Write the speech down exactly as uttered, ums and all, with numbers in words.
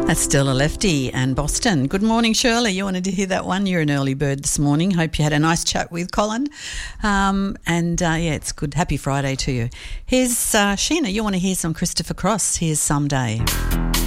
That's still a lefty and Boston. Good morning, Shirley. You wanted to hear that one? You're an early bird this morning. Hope you had a nice chat with Colin. Um, and, uh, yeah, it's good. Happy Friday to you. Here's uh, Sheena. You want to hear some Christopher Cross. Here's Someday.